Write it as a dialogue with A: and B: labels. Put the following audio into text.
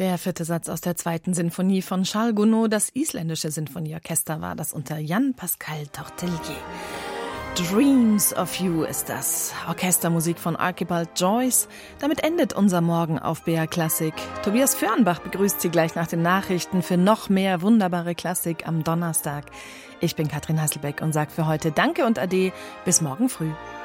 A: Der 4. Satz aus der 2. Sinfonie von Charles Gounod, das isländische Sinfonieorchester, war das unter Jan Pascal Tortelier. Dreams of You ist das. Orchestermusik von Archibald Joyce. Damit endet unser Morgen auf BR Klassik. Tobias Fürnbach begrüßt Sie gleich nach den Nachrichten für noch mehr wunderbare Klassik am Donnerstag. Ich bin Katrin Hasselbeck und sage für heute Danke und Ade. Bis morgen früh.